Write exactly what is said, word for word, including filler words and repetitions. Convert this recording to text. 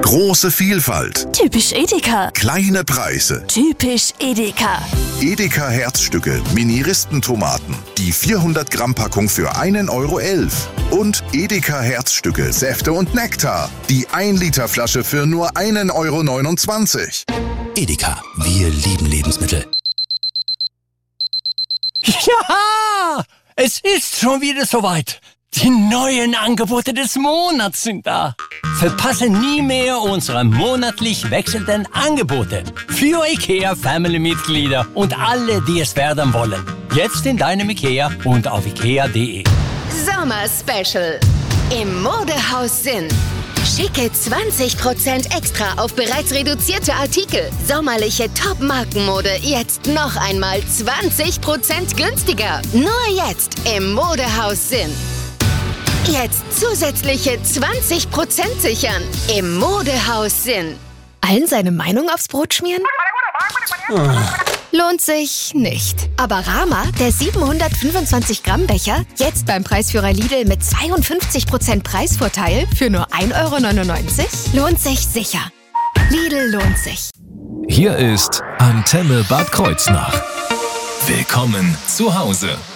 Große Vielfalt. Typisch Edeka. Kleine Preise. Typisch Edeka. Edeka Herzstücke, Mini-Ristentomaten. Die vierhundert Gramm Packung für einen Euro elf. Und Edeka Herzstücke, Säfte und Nektar. Die ein Liter Flasche für nur einen Euro neunundzwanzig. Edeka, wir lieben Lebensmittel. Ja, es ist schon wieder soweit. Die neuen Angebote des Monats sind da. Verpasse nie mehr unsere monatlich wechselnden Angebote für IKEA Family-Mitglieder und alle, die es werden wollen. Jetzt in deinem IKEA und auf ikea punkt de. Sommer-Special im Modehaus Sinn. Schicke zwanzig Prozent extra auf bereits reduzierte Artikel. Sommerliche Top-Markenmode jetzt noch einmal zwanzig Prozent günstiger. Nur jetzt im Modehaus Sinn. Jetzt zusätzliche zwanzig Prozent sichern im Modehaus Sinn. Allen seine Meinung aufs Brot schmieren? Lohnt sich nicht. Aber Rama, der siebenhundertfünfundzwanzig Gramm Becher, jetzt beim Preisführer Lidl mit zweiundfünfzig Prozent Preisvorteil für nur ein Euro neunundneunzig, lohnt sich sicher. Lidl lohnt sich. Hier ist Antenne Bad Kreuznach. Willkommen zu Hause.